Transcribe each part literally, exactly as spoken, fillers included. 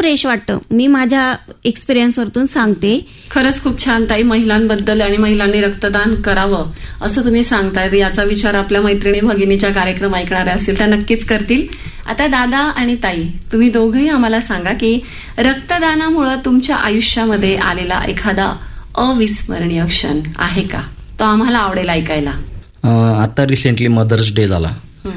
Fresh वाटतं. मी माझ्या एक्सपिरियन्सवरतून सांगते. खरंच खूप छान ताई, महिलांबद्दल आणि महिलांनी रक्तदान करावं असं तुम्ही सांगताय. याचा विचार आपल्या मैत्रिणी भगिनीच्या कार्यक्रम ऐकणाऱ्या असतील त्या नक्कीच करतील. आता दादा आणि ताई, तुम्ही दोघंही आम्हाला सांगा की रक्तदानामुळे तुमच्या आयुष्यामध्ये आलेला एखादा अविस्मरणीय क्षण आहे का? तो आम्हाला आवडेल ऐकायला. आता रिसेंटली मदर्स डे झाला.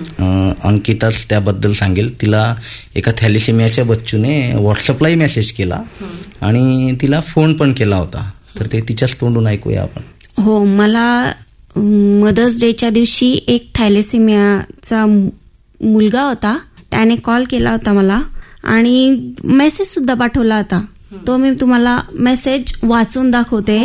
अंकिताच त्याबद्दल सांगेल. तिला एका थॅलेसेमियाच्या बच्चूने व्हॉट्सअपलाही मेसेज केला आणि तिला फोन पण केला होता. तर ते तिच्याच तोंडून ऐकूया आपण. हो, मला मदर्स डेच्या दिवशी एक थॅलेसेमियाचा मुलगा होता, त्याने कॉल केला होता मला आणि मेसेज सुद्धा पाठवला होता. तो मी तुम्हाला मेसेज वाचून दाखवते.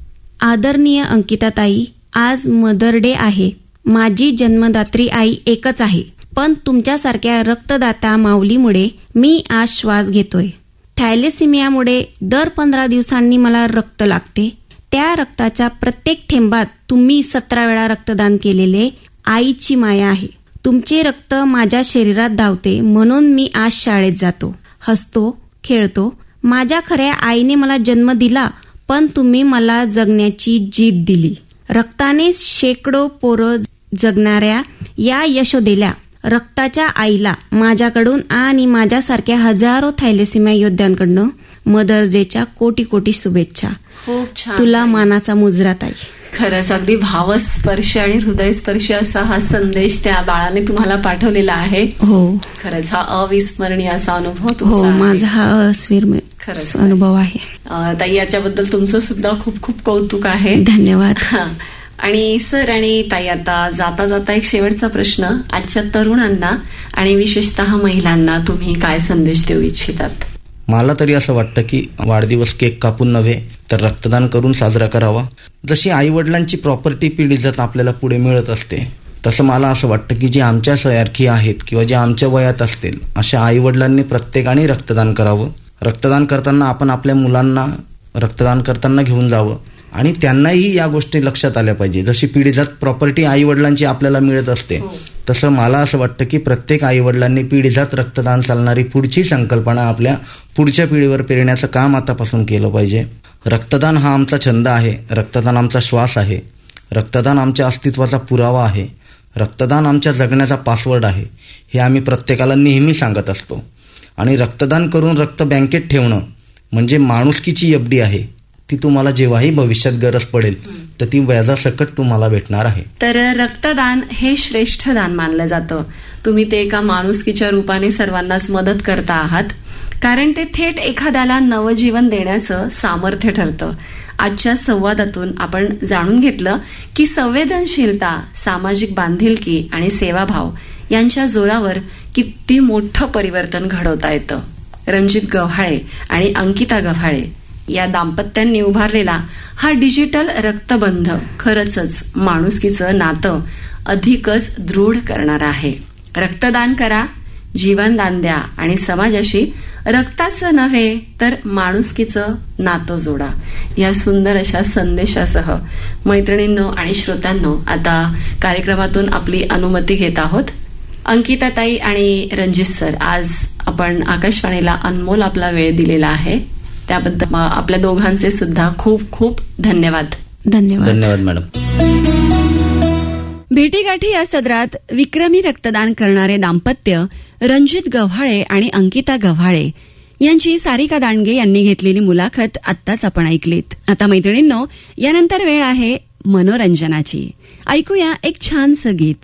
आदरणीय अंकिताताई, आज मदर डे आहे. माझी जन्मदात्री आई एकच आहे, पण तुमच्यासारख्या रक्तदाता माऊलीमुळे मी आज श्वास घेतोय. थॅलेसिमियामुळे दर पंधरा दिवसांनी मला रक्त लागते. त्या रक्ताच्या प्रत्येक थेंबात तुम्ही सतरा वेळा रक्तदान केलेले आईची माया आहे. तुमचे रक्त माझ्या शरीरात धावते, म्हणून मी आज शाळेत जातो, हसतो, खेळतो. माझ्या खऱ्या आईने मला जन्म दिला, पण तुम्ही मला जगण्याची जीद दिली. रक्ताने शेकडो पोरं जगणाऱ्या या यशोदेल्या रक्ताच्या आईला माझ्याकडून आणि माझ्यासारख्या हजारो थॅलेसिमिया योद्ध्यांकडनं मदर्स डेच्या कोटी कोटी शुभेच्छा. खूप छान. तुला मानाचा मुजरा ताई. खरंच अगदी भावस्पर्शी आणि हृदयस्पर्शी असा हा संदेश त्या बाळाने तुम्हाला पाठवलेला आहे. हो, खरंच हा अविस्मरणीय असा अनुभव हो, तुमचा. माझा हा अस्विस्मरणीय खरंच अनुभव आहे. ताई, याच्याबद्दल तुमचं सुद्धा खूप खूप कौतुक आहे. धन्यवाद. आणि सर आणि ताई, आता जाता जाता एक शेवटचा प्रश्न. आजच्या तरुणांना आणि विशेषतः महिलांना तुम्ही काय संदेश देऊ इच्छितात? मला तरी असं वाटतं की वाढदिवस केक कापून नव्हे तर रक्तदान करून साजरा करावा. जशी आई वडिलांची प्रॉपर्टी पिढी जर आपल्याला पुढे मिळत असते, तसं मला असं वाटतं की जे आमच्या सारखी आहेत किंवा जे आमच्या वयात असतील अशा आई वडिलांनी प्रत्येकाने रक्तदान करावं. रक्तदान करताना आपण आपल्या मुलांना रक्तदान करताना घेऊन जावं आणि त्यांनाही या गोष्टी लक्षात आल्या पाहिजे. जशी पिढीजात प्रॉपर्टी आई वडिलांची आपल्याला मिळत असते, तसं मला असं वाटतं की प्रत्येक आई वडिलांनी पिढीजात रक्तदान चालणारी पुढची संकल्पना आपल्या पुढच्या पिढीवर पेरण्याचं काम आतापासून केलं पाहिजे. रक्तदान हा आमचा छंद आहे. रक्तदान आमचा श्वास आहे. रक्तदान आमच्या अस्तित्वाचा पुरावा आहे. रक्तदान आमच्या जगण्याचा पासवर्ड आहे. हे आम्ही प्रत्येकाला नेहमी सांगत असतो. आणि रक्तदान करून रक्त बँकेत ठेवणं म्हणजे माणुसकीची एफडी आहे. ती तुम्हाला जेव्हाही भविष्यात गरज पडेल तर ती व्याजासकट तुम्हाला भेटणार आहे. तर रक्तदान हे श्रेष्ठ दान मानलं जातं. तुम्ही ते एका माणुसकीच्या रूपाने सर्वांनाच मदत करता आहात, कारण ते थेट एखाद्याला नवजीवन देण्याचं सामर्थ्य ठरतं. आजच्या संवादातून आपण जाणून घेतलं की संवेदनशीलता, सामाजिक बांधिलकी आणि सेवाभाव यांच्या जोरावर किती मोठं परिवर्तन घडवता येतं. रणजित गव्हाळे आणि अंकिता गव्हाळे या दाम्पत्यांनी उभारलेला हा डिजिटल रक्तबंध खरंच माणुसकीचं नातं अधिकच दृढ करणारा आहे. रक्तदान करा, जीवनदान द्या आणि समाजाशी रक्ताचं नव्हे तर माणुसकीचं नातं जोडा. या सुंदर अशा संदेशासह मैत्रिणींनो आणि श्रोत्यांनो, आता कार्यक्रमातून आपली अनुमती घेत आहोत. अंकिताताई आणि रणजित सर, आज आपण आकाशवाणीला अनमोल आपला वेळ दिलेला आहे, त्याबद्दल आपल्या दोघांचे सुद्धा खूप खूप धन्यवाद. धन्यवाद. धन्यवाद मॅडम. भेटीगाठी या सदरात विक्रमी रक्तदान करणारे दाम्पत्य रणजित गव्हाळे आणि अंकिता गव्हाळे यांची सारिका दांडगे यांनी घेतलेली मुलाखत आत्ताच आपण ऐकलीत. आता मैत्रिणींनो, यानंतर वेळ आहे मनोरंजनाची. ऐकूया एक छानसं गीत.